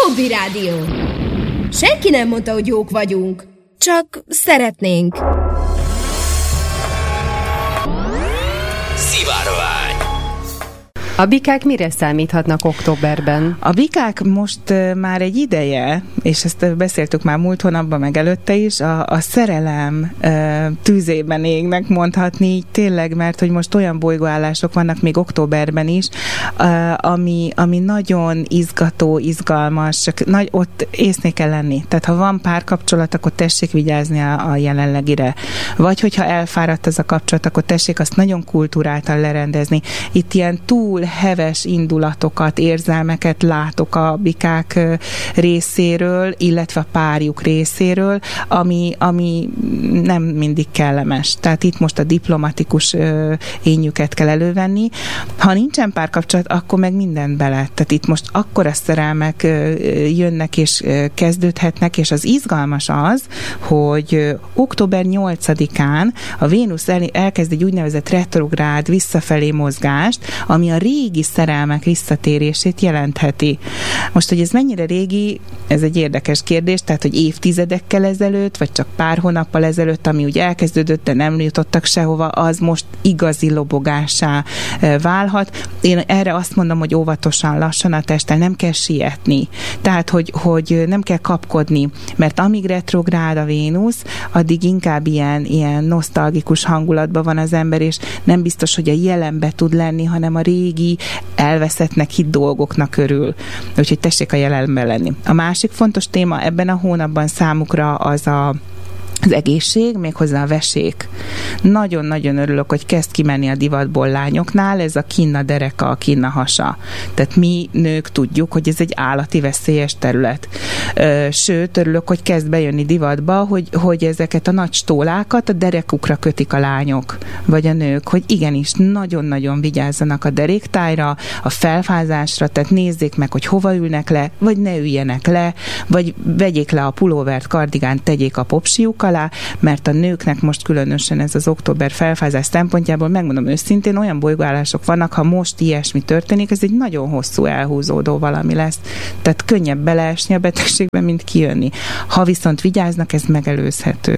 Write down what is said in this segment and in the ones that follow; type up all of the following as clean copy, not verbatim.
Csobbi Rádió. Senki nem mondta, hogy jók vagyunk. Csak szeretnénk. Szivárvány. A bikák mire számíthatnak októberben? A bikák most már egy ideje, és ezt beszéltük már múlt hónapban, meg előtte is, a szerelem tűzében égnek mondhatni így tényleg, mert hogy most olyan bolygóállások vannak még októberben is, ami nagyon izgató, izgalmas, csak ott észnél kell lenni. Tehát ha van párkapcsolat, akkor tessék vigyázni a jelenlegire. Vagy hogyha elfáradt ez a kapcsolat, akkor tessék azt nagyon kulturáltan lerendezni. Itt ilyen túl heves indulatokat, érzelmeket látok a bikák részéről, illetve a párjuk részéről, ami nem mindig kellemes. Tehát itt most a diplomatikus énjüket kell elővenni. Ha nincsen párkapcsolat, akkor meg mindent bele. Tehát itt most akkora szerelmek jönnek és kezdődhetnek, és az izgalmas az, hogy október 8-án a Vénusz elkezd egy úgynevezett retrográd visszafelé mozgást, ami a régi szerelmek visszatérését jelentheti. Most, hogy ez mennyire régi, ez egy érdekes kérdés, tehát, hogy évtizedekkel ezelőtt, vagy csak pár hónappal ezelőtt, ami úgy elkezdődött, de nem jutottak sehova, az most igazi lobogássá válhat. Én erre azt mondom, hogy óvatosan, lassan a testtel, nem kell sietni. Tehát, hogy nem kell kapkodni, mert amíg retrográd a Vénusz, addig inkább ilyen nosztalgikus hangulatban van az ember, és nem biztos, hogy a jelenbe tud lenni, hanem a régi, elveszettnek hitt dolgoknak örül. Úgyhogy tessék a jelenben lenni. A másik fontos téma ebben a hónapban számukra az egészség, méghozzá a vesék. Nagyon-nagyon örülök, hogy kezd kimenni a divatból lányoknál, ez a kinna dereka, a kinna hasa. Tehát mi nők tudjuk, hogy ez egy állati veszélyes terület. Sőt, örülök, hogy kezd bejönni divatba, hogy ezeket a nagy stólákat a derekukra kötik a lányok, vagy a nők, hogy igenis, nagyon-nagyon vigyázzanak a deréktájra, a felfázásra, tehát nézzék meg, hogy hova ülnek le, vagy ne üljenek le, vagy vegyék le a pulóvert, kardigánt, tegyék a popsiuk alá, mert a nőknek most különösen ez az október felfázás szempontjából, megmondom őszintén, olyan bolygóállások vannak, ha most ilyesmi történik, ez egy nagyon hosszú elhúzódó valami lesz. Tehát könnyebb beleesni a betegségbe, mint kijönni. Ha viszont vigyáznak, ez megelőzhető.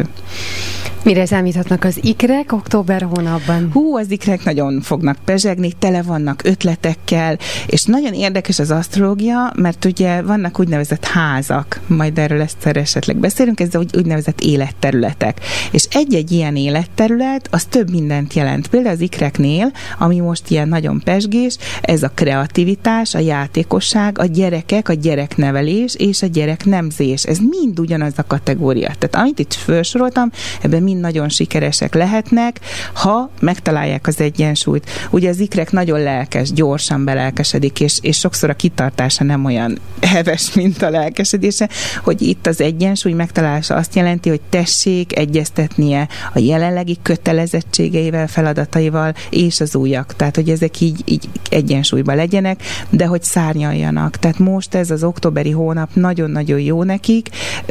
Mire számíthatnak az ikrek október hónapban? Az ikrek nagyon fognak pezsegni, tele vannak ötletekkel, és nagyon érdekes az asztrológia, mert ugye vannak úgynevezett házak, majd erről egyszer esetleg beszélünk, ez úgynevezett életterületek. És egy-egy ilyen életterület, az több mindent jelent. Például az ikreknél, ami most ilyen nagyon pezsgés, ez a kreativitás, a játékosság, a gyerekek, a gyereknevelés és a gyereknemzés. Ez mind ugyanaz a kategória. Tehát amit itt felsoroltam, ebben mind nagyon sikeresek lehetnek, ha megtalálják az egyensúlyt. Ugye az ikrek nagyon lelkes, gyorsan belelkesedik, és sokszor a kitartása nem olyan heves, mint a lelkesedése, hogy itt az egyensúly megtalálása azt jelenti, hogy tessék egyeztetnie a jelenlegi kötelezettségeivel, feladataival és az újak. Tehát, hogy ezek így egyensúlyban legyenek, de hogy szárnyaljanak. Tehát most ez az októberi hónap nagyon-nagyon jó nekik,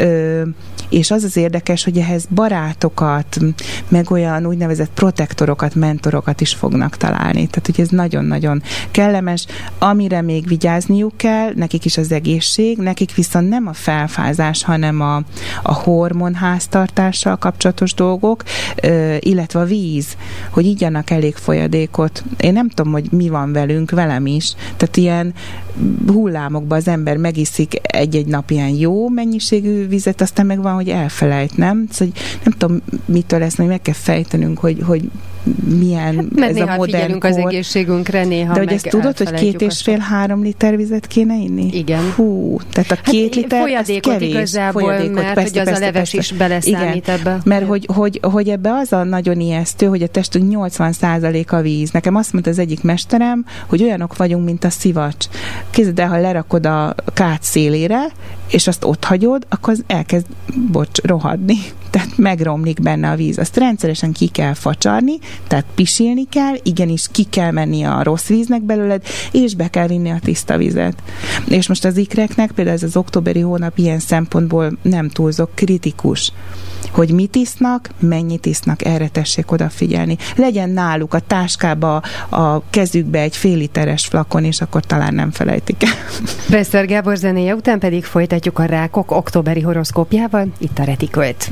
és az érdekes, hogy ehhez barátokat, meg olyan úgynevezett protektorokat, mentorokat is fognak találni. Tehát, hogy ez nagyon-nagyon kellemes. Amire még vigyázniuk kell, nekik is az egészség, nekik viszont nem a felfázás, hanem a hormonháztartással kapcsolatos dolgok, illetve a víz, hogy igyanak elég folyadékot. Én nem tudom, hogy mi van velem is. Tehát ilyen hullámokban az ember megiszik egy-egy nap ilyen jó mennyiségű vizet, aztán meg van, hogy elfelejt, nem? Szóval nem tudom, mitől ezt meg kell fejtenünk, hogy milyen ez a modern kor. Az egészségünkre, néha de hogy ezt tudod, hogy 2,5-3 liter vizet kéne inni? Igen. Tehát a 2 liter folyadékot kevés. Igazából, folyadékot, mert persze, hogy az a leves is beleszámít ebbe. Mert hogy ebbe az a nagyon ijesztő, hogy a testünk 80%-a víz. Nekem azt mondta az egyik mesterem, hogy olyanok vagyunk, mint a szivacs. Képzeld el, ha lerakod a kát szélére, és azt ott hagyod, akkor az elkezd, rohadni. Tehát megromlik benne a víz. Azt rendszeresen ki kell facsarni, tehát pisilni kell, igenis ki kell menni a rossz víznek belőled, és be kell vinni a tiszta vizet. És most az ikreknek például ez az októberi hónap ilyen szempontból nem túlzok kritikus. hogy mit isznak, mennyit isznak, erre tessék odafigyelni. Legyen náluk a táskába, a kezükbe egy fél literes flakon, és akkor talán nem felejtik el. Presser Gábor zenéje után pedig folytatjuk a rákok októberi horoszkópjával, itt a Retikölt.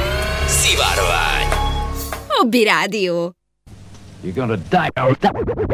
Szivárvány. Hobby Rádió. You're gonna die.